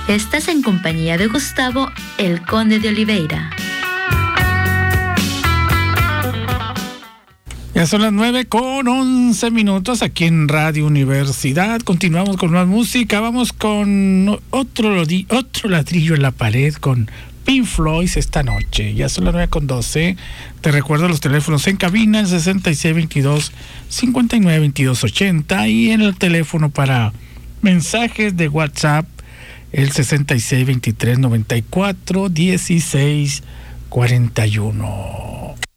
Estás en compañía de Gustavo, el Conde de Oliveira. Ya son las 9:11 aquí en Radio Universidad. Continuamos con más música. Vamos con otro ladrillo en la pared con Pink Floyd esta noche. Ya son las 9:12. Te recuerdo los teléfonos en cabina, el 6622-592280, y en el teléfono para mensajes de WhatsApp, el 6623-94-1641.